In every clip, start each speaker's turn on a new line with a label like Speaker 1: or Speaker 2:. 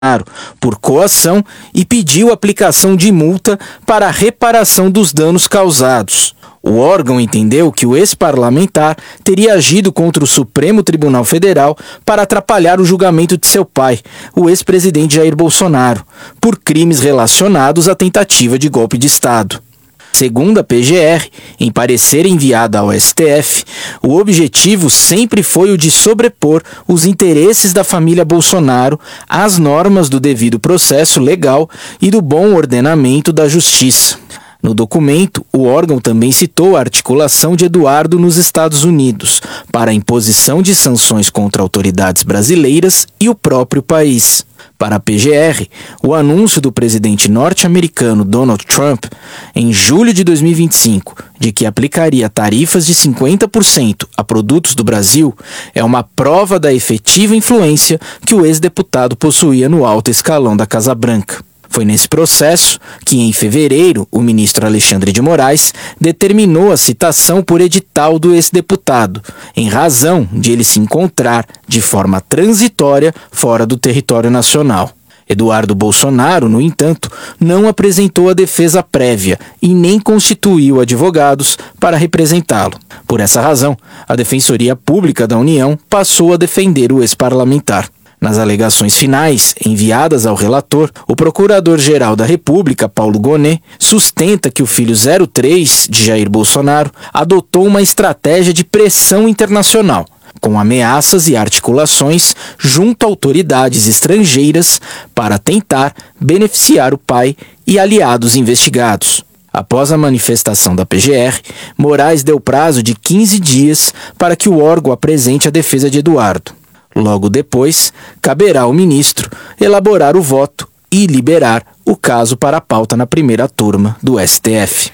Speaker 1: por coação e pediu aplicação de multa para a reparação dos danos causados. O órgão entendeu que o ex-parlamentar teria agido contra o Supremo Tribunal Federal para atrapalhar o julgamento de seu pai, o ex-presidente Jair Bolsonaro, por crimes relacionados à tentativa de golpe de Estado. Segundo a PGR, em parecer enviado ao STF, o objetivo sempre foi o de sobrepor os interesses da família Bolsonaro às normas do devido processo legal e do bom ordenamento da justiça. No documento, o órgão também citou a articulação de Eduardo nos Estados Unidos para a imposição de sanções contra autoridades brasileiras e o próprio país. Para a PGR, o anúncio do presidente norte-americano Donald Trump, em julho de 2025, de que aplicaria tarifas de 50% a produtos do Brasil, é uma prova da efetiva influência que o ex-deputado possuía no alto escalão da Casa Branca. Foi nesse processo que, em fevereiro, o ministro Alexandre de Moraes determinou a citação por edital do ex-deputado, em razão de ele se encontrar de forma transitória fora do território nacional. Eduardo Bolsonaro, no entanto, não apresentou a defesa prévia e nem constituiu advogados para representá-lo. Por essa razão, a Defensoria Pública da União passou a defender o ex-parlamentar. Nas alegações finais, enviadas ao relator, o Procurador-Geral da República, Paulo Gonet, sustenta que o filho 03 de Jair Bolsonaro adotou uma estratégia de pressão internacional, com ameaças e articulações junto a autoridades estrangeiras para tentar beneficiar o pai e aliados investigados. Após a manifestação da PGR, Moraes deu prazo de 15 dias para que o órgão apresente a defesa de Eduardo. Logo depois, caberá ao ministro elaborar o voto e liberar o caso para a pauta na primeira turma do STF.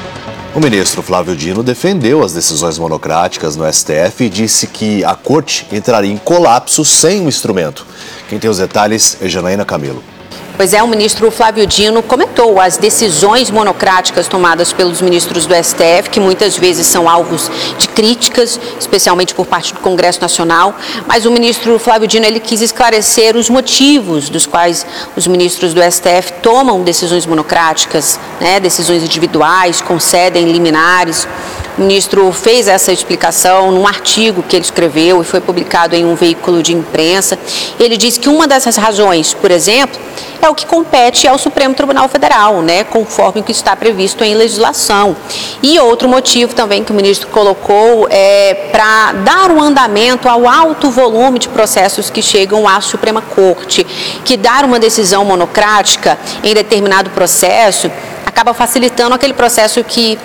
Speaker 2: O ministro Flávio Dino defendeu as decisões monocráticas no STF e disse que a corte entraria em colapso sem o instrumento. Quem tem os detalhes é Janaína Camelo.
Speaker 3: Pois é, o ministro Flávio Dino comentou as decisões monocráticas tomadas pelos ministros do STF, que muitas vezes são alvos de críticas, especialmente por parte do Congresso Nacional, mas o ministro Flávio Dino ele quis esclarecer os motivos dos quais os ministros do STF tomam decisões monocráticas, decisões individuais, concedem liminares. O ministro fez essa explicação num artigo que ele escreveu e foi publicado em um veículo de imprensa. Ele disse que uma dessas razões, por exemplo, é o que compete ao Supremo Tribunal Federal, conforme o que está previsto em legislação. E outro motivo também que o ministro colocou é para dar um andamento ao alto volume de processos que chegam à Suprema Corte, que dar uma decisão monocrática em determinado processo acaba facilitando aquele processo que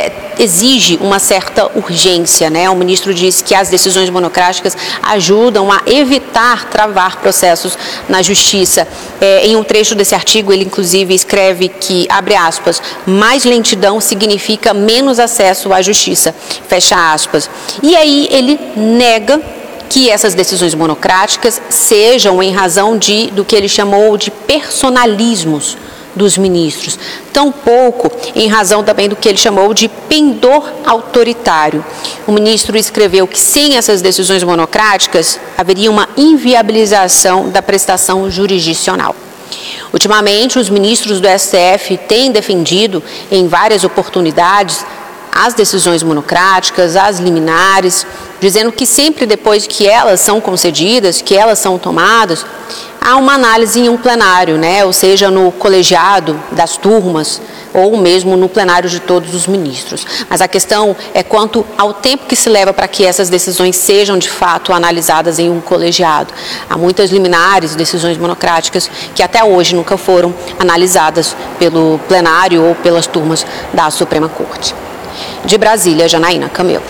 Speaker 3: exige uma certa urgência, O ministro disse que as decisões monocráticas ajudam a evitar travar processos na justiça. Em um trecho desse artigo, ele inclusive escreve que, abre aspas, mais lentidão significa menos acesso à justiça, fecha aspas. E aí ele nega que essas decisões monocráticas sejam em razão do que ele chamou de personalismos dos ministros, tampouco em razão também do que ele chamou de pendor autoritário. O ministro escreveu que sem essas decisões monocráticas haveria uma inviabilização da prestação jurisdicional. Ultimamente, os ministros do STF têm defendido em várias oportunidades as decisões monocráticas, as liminares, dizendo que sempre depois que elas são concedidas, que elas são tomadas, há uma análise em um plenário, ou seja, no colegiado das turmas ou mesmo no plenário de todos os ministros. Mas a questão é quanto ao tempo que se leva para que essas decisões sejam de fato analisadas em um colegiado. Há muitas liminares, decisões monocráticas que até hoje nunca foram analisadas pelo plenário ou pelas turmas da Suprema Corte. De Brasília, Janaína Camelo.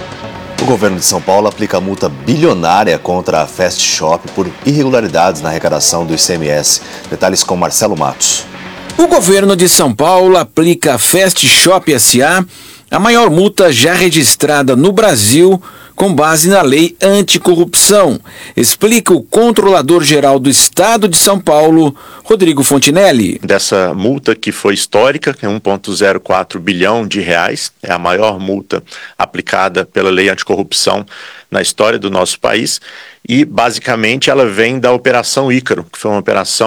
Speaker 2: O governo de São Paulo aplica multa bilionária contra a Fast Shop por irregularidades na arrecadação do ICMS. Detalhes com Marcelo Matos.
Speaker 4: O governo de São Paulo aplica à Fast Shop S.A. a maior multa já registrada no Brasil com base na lei anticorrupção, explica o controlador-geral do Estado de São Paulo, Rodrigo Fontinelli.
Speaker 5: Dessa multa que foi histórica, que é 1,04 bilhão de reais, é a maior multa aplicada pela lei anticorrupção na história do nosso país, e basicamente ela vem da Operação Ícaro, que foi uma operação